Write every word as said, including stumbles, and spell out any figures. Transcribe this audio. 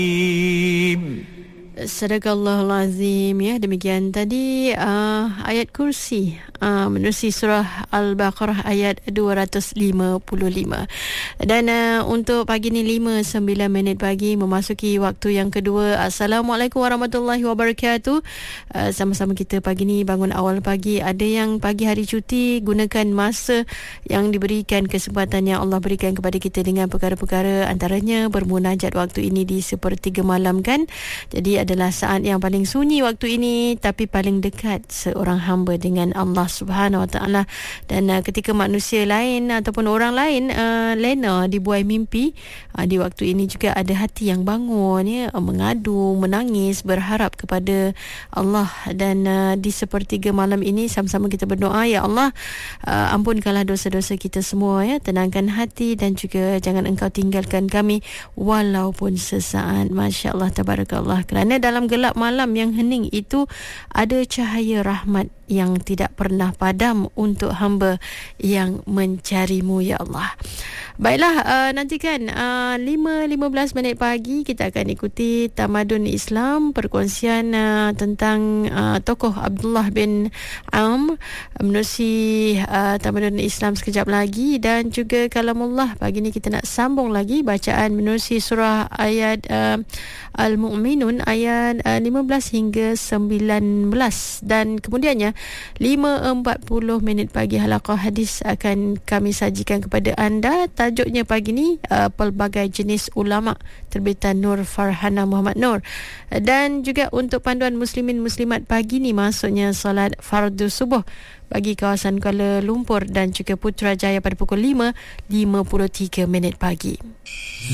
Sadaqallahul Azim. Ya, demikian tadi uh, ayat kursi uh, menerusi surah Al-Baqarah ayat dua ratus lima puluh lima. Dan uh, untuk pagi ni lima sembilan minit pagi memasuki waktu yang kedua. Assalamualaikum warahmatullahi wabarakatuh. Uh, sama-sama kita pagi ni bangun awal pagi. Ada yang pagi hari cuti, gunakan masa yang diberikan, kesempatan yang Allah berikan kepada kita dengan perkara-perkara, antaranya bermunajat waktu ini di sepertiga malam kan. Jadi adalah saat yang paling sunyi waktu ini, tapi paling dekat seorang hamba dengan Allah Subhanahu Wa Taala. Dan uh, ketika manusia lain ataupun orang lain uh, lena dibuai mimpi, uh, di waktu ini juga ada hati yang bangun, ya, mengadu, menangis, berharap kepada Allah. Dan uh, di sepertiga malam ini sama-sama kita berdoa, ya Allah, uh, ampunkanlah dosa-dosa kita semua, ya, tenangkan hati dan juga jangan Engkau tinggalkan kami walaupun sesaat. Masya Allah, tabarakallah. Kerana dalam gelap malam yang hening itu ada cahaya rahmat yang tidak pernah padam untuk hamba yang mencarimu, ya Allah. Baiklah, uh, nantikan uh, lima lima belas minit pagi kita akan ikuti Tamadun Islam, perkongsian uh, tentang uh, tokoh Abdullah bin Am menerusi uh, Tamadun Islam sekejap lagi. Dan juga kalamullah, pagi ni kita nak sambung lagi bacaan menerusi surah ayat uh, Al-Mu'minun ayat uh, lima belas hingga sembilan belas. Dan kemudiannya lima empat puluh minit pagi halaqah hadis akan kami sajikan kepada anda. Tajuknya pagi ni uh, pelbagai jenis ulama, terbitan Nur Farhana Muhammad Nur. Dan juga untuk panduan muslimin muslimat pagi ni, maksudnya solat fardu subuh bagi kawasan Kuala Lumpur dan juga Putrajaya pada pukul lima lima puluh tiga minit pagi.